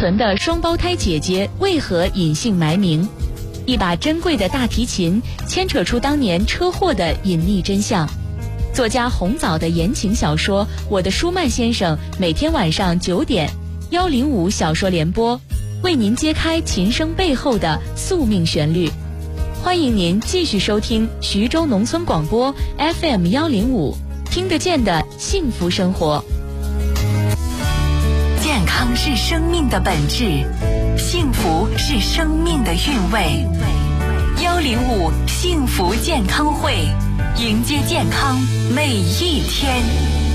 存的双胞胎姐姐为何隐姓埋名？一把珍贵的大提琴牵扯出当年车祸的隐秘真相。作家红枣的言情小说《我的舒曼先生》每天晚上9点105小说联播，为您揭开琴声背后的宿命旋律。欢迎您继续收听徐州农村广播 FM 105，听得见的幸福生活。 健康是生命的本质，幸福是生命的韵味。105幸福健康会，迎接健康每一天。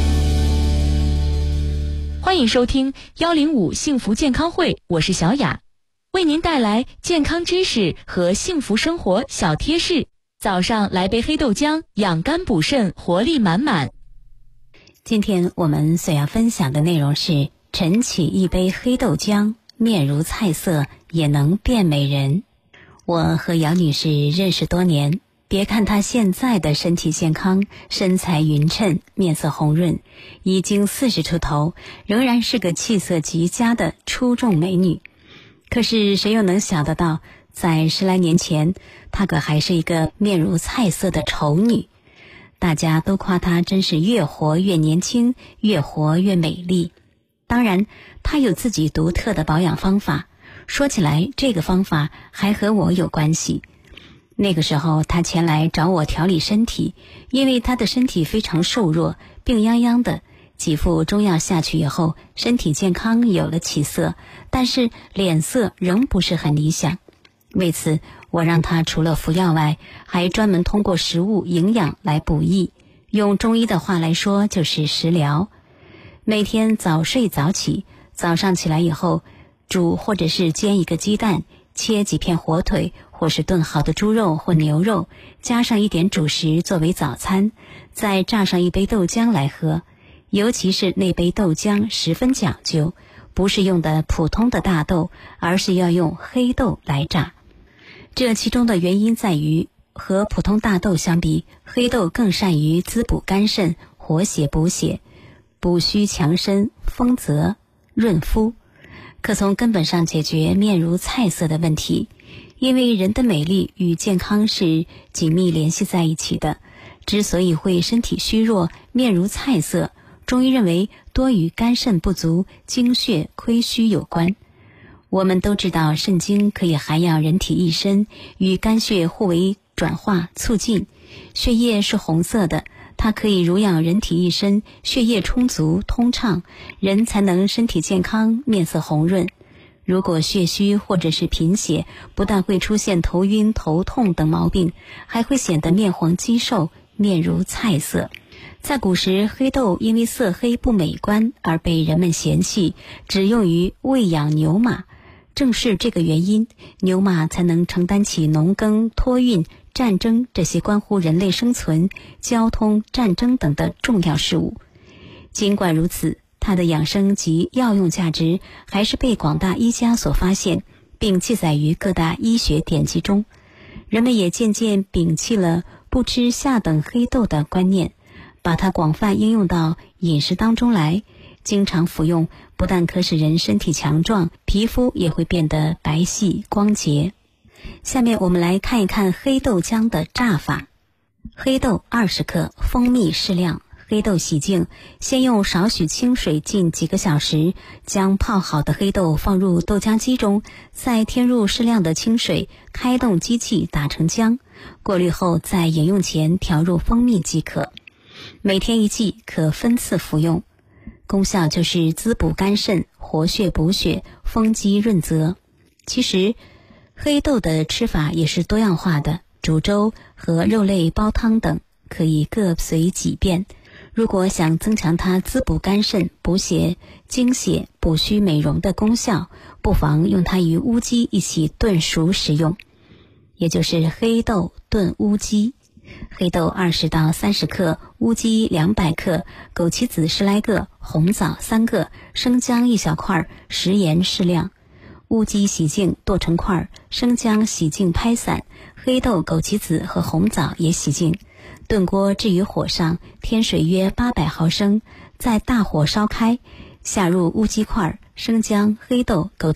欢迎收听105幸福健康会，我是小雅，为您带来健康知识和幸福生活小贴士。早上来杯黑豆浆，养肝补肾，活力满满。 今天我们所要分享的内容是：晨起一杯黑豆浆，面如菜色，也能变美人。我和姚女士认识多年，别看她现在的身体健康，身材匀称，面色红润，已经40出头，仍然是个气色极佳的出众美女。可是谁又能想得到，在10来年前，她可还是一个面如菜色的丑女。大家都夸她真是越活越年轻，越活越美丽。当然，她有自己独特的保养方法。说起来，这个方法还和我有关系。那个时候，她前来找我调理身体，因为她的身体非常瘦弱，病殃殃的。几副中药下去以后，身体健康有了起色，但是脸色仍不是很理想。为此，我让她除了服药外，还专门通过食物营养来补益，用中医的话来说就是食疗。每天早睡早起，早上起来以后，煮或者是煎一个鸡蛋，切几片火腿或是炖好的猪肉或牛肉，加上一点主食作为早餐，再榨上一杯豆浆来喝。尤其是那杯豆浆十分讲究，不是用的普通的大豆，而是要用黑豆来榨。这其中的原因在于，和普通大豆相比，黑豆更善于滋补肝肾，活血补血，补虚强身，丰泽润肤，可从根本上解决面如菜色的问题。因为人的美丽与健康是紧密联系在一起的，之所以会身体虚弱，面如菜色，中医认为多与肝肾不足、精血亏虚有关。我们都知道，肾精可以涵养人体一身，与肝血互为转化促进。血液是红色的，它可以濡养人体一身，血液充足通畅，人才能身体健康，面色红润。如果血虚或者是贫血，不但会出现头晕头痛等毛病，还会显得面黄肌瘦，面如菜色。在古时，黑豆因为色黑不美观而被人们嫌弃，只用于喂养牛马。正是这个原因，牛马才能承担起农耕、托运、战争这些关乎人类生存、交通、战争等的重要事务。尽管如此，它的养生及药用价值还是被广大医家所发现，并记载于各大医学典籍中。人们也渐渐摒弃了不吃下等黑豆的观念，把它广泛应用到饮食当中来。经常服用，不但可使人身体强壮，皮肤也会变得白皙光洁。下面我们来看一看黑豆浆的榨法。黑豆20克，蜂蜜适量，黑豆洗净，先用少许清水浸几个小时，将泡好的黑豆放入豆浆机中，再添入适量的清水，开动机器打成浆，过滤后在饮用前调入蜂蜜即可。每天1剂，可分次服用。功效就是滋补肝肾，活血补血，丰肌润泽。其实黑豆的吃法也是多样化的，煮粥和肉类煲汤等可以各随己便。如果想增强它滋补肝肾、补血精血、补虚美容的功效，不妨用它与乌鸡一起炖熟食用，也就是黑豆炖乌鸡。黑豆20到30克，乌鸡200克，枸杞子10来个，红枣3个，生姜1小块，食盐适量。乌鸡洗净剁成块，生姜洗净拍散，黑豆、枸杞子和红枣也洗净。炖锅置于火上，添水约800毫升，在大火烧开，下入乌鸡块、生姜、黑豆、枸